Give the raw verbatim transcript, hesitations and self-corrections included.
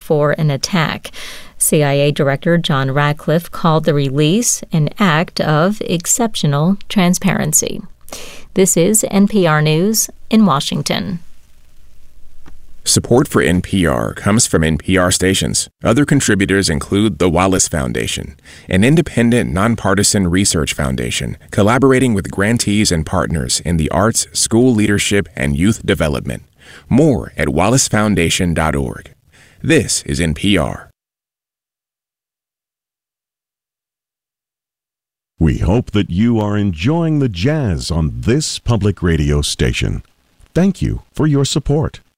for an attack. C I A Director John Ratcliffe called the release an act of exceptional transparency. This is N P R News in Washington. Support for N P R comes from N P R stations. Other contributors include the Wallace Foundation, an independent, nonpartisan research foundation collaborating with grantees and partners in the arts, school leadership, and youth development. More at wallace foundation dot org. This is N P R. We hope that you are enjoying the jazz on this public radio station. Thank you for your support.